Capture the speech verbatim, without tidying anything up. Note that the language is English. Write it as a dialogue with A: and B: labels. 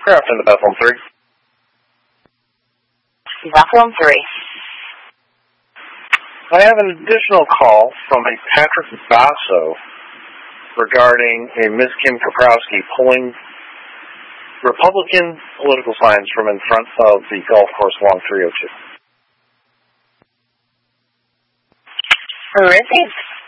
A: Craft in the Bethlehem three.
B: Bethlehem three.
A: I have an additional call from a Patrick Basso regarding a Miz Kim Kaprowski pulling Republican political signs from in front of the golf course along three oh two.
B: Received.